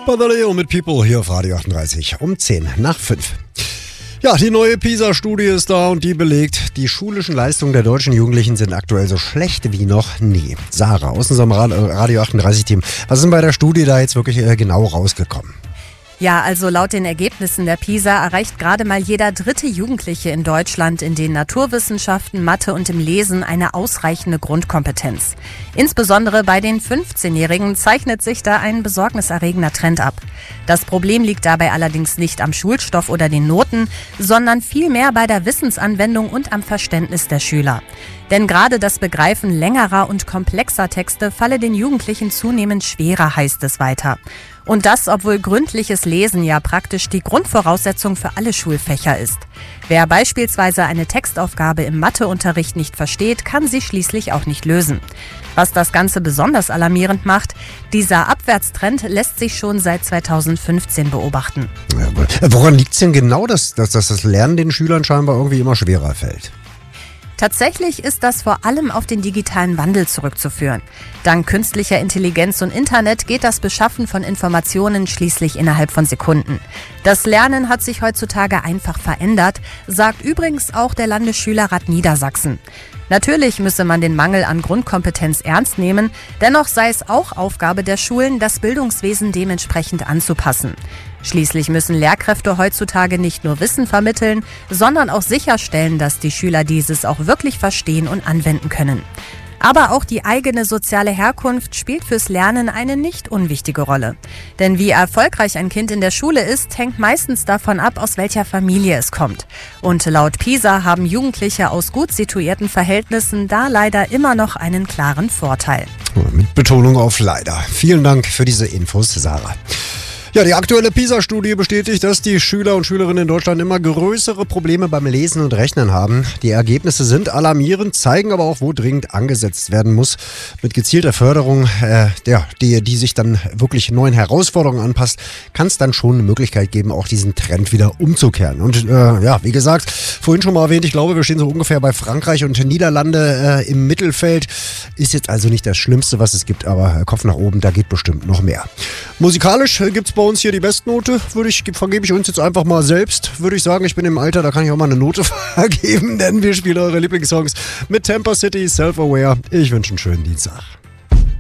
Badaleo mit People hier auf Radio 38 um 10 nach 5. Ja, die neue PISA-Studie ist da und die belegt, die schulischen Leistungen der deutschen Jugendlichen sind aktuell so schlecht wie noch nie. Sarah, aus unserem Radio 38-Team, was ist denn bei der Studie da jetzt wirklich genau rausgekommen? Ja, also laut den Ergebnissen der PISA erreicht gerade mal jeder dritte Jugendliche in Deutschland in den Naturwissenschaften, Mathe und im Lesen eine ausreichende Grundkompetenz. Insbesondere bei den 15-Jährigen zeichnet sich da ein besorgniserregender Trend ab. Das Problem liegt dabei allerdings nicht am Schulstoff oder den Noten, sondern vielmehr bei der Wissensanwendung und am Verständnis der Schüler. Denn gerade das Begreifen längerer und komplexer Texte falle den Jugendlichen zunehmend schwerer, heißt es weiter. Und das, obwohl gründliches Lesen ja praktisch die Grundvoraussetzung für alle Schulfächer ist. Wer beispielsweise eine Textaufgabe im Matheunterricht nicht versteht, kann sie schließlich auch nicht lösen. Was das Ganze besonders alarmierend macht, dieser Abwärtstrend lässt sich schon seit 2015 beobachten. Ja, woran liegt es denn genau, dass das Lernen den Schülern scheinbar irgendwie immer schwerer fällt? Tatsächlich ist das vor allem auf den digitalen Wandel zurückzuführen. Dank künstlicher Intelligenz und Internet geht das Beschaffen von Informationen schließlich innerhalb von Sekunden. Das Lernen hat sich heutzutage einfach verändert, sagt übrigens auch der Landesschülerrat Niedersachsen. Natürlich müsse man den Mangel an Grundkompetenz ernst nehmen, dennoch sei es auch Aufgabe der Schulen, das Bildungswesen dementsprechend anzupassen. Schließlich müssen Lehrkräfte heutzutage nicht nur Wissen vermitteln, sondern auch sicherstellen, dass die Schüler dieses auch wirklich verstehen und anwenden können. Aber auch die eigene soziale Herkunft spielt fürs Lernen eine nicht unwichtige Rolle. Denn wie erfolgreich ein Kind in der Schule ist, hängt meistens davon ab, aus welcher Familie es kommt. Und laut PISA haben Jugendliche aus gut situierten Verhältnissen da leider immer noch einen klaren Vorteil. Mit Betonung auf leider. Vielen Dank für diese Infos, Sarah. Ja, die aktuelle PISA-Studie bestätigt, dass die Schüler und Schülerinnen in Deutschland immer größere Probleme beim Lesen und Rechnen haben. Die Ergebnisse sind alarmierend, zeigen aber auch, wo dringend angesetzt werden muss. Mit gezielter Förderung, die sich dann wirklich neuen Herausforderungen anpasst, kann es dann schon eine Möglichkeit geben, auch diesen Trend wieder umzukehren. Und wie gesagt, vorhin schon mal erwähnt, ich glaube, wir stehen so ungefähr bei Frankreich und Niederlande im Mittelfeld. Ist jetzt also nicht das Schlimmste, was es gibt, aber Kopf nach oben, da geht bestimmt noch mehr. Musikalisch gibt's bei uns hier die Bestnote, vergebe ich uns jetzt einfach mal selbst. Würde ich sagen, ich bin im Alter, da kann ich auch mal eine Note vergeben, denn wir spielen eure Lieblingssongs mit Tampa City, Self-Aware. Ich wünsche einen schönen Dienstag.